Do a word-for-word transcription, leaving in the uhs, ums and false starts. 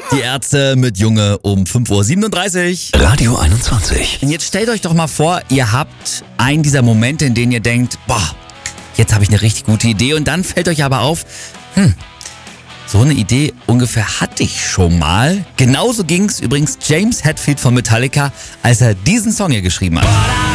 Die Ärzte mit Junge um fünf Uhr siebenunddreißig. Radio einundzwanzig. Und jetzt stellt euch doch mal vor, ihr habt einen dieser Momente, in denen ihr denkt, boah, jetzt habe ich eine richtig gute Idee. Und dann fällt euch aber auf, hm, so eine Idee ungefähr hatte ich schon mal. Genauso ging es übrigens James Hetfield von Metallica, als er diesen Song hier geschrieben hat.